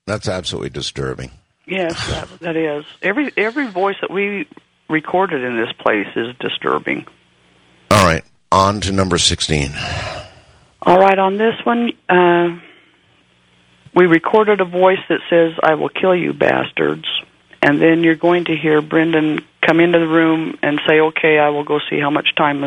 That's absolutely disturbing. Yes, that is. Every voice that we recorded in this place is disturbing. All right, on to number 16. All right, on this one, we recorded a voice that says, "I will kill you, bastards." And then you're going to hear Brendan come into the room and say, "Okay, I will go see how much time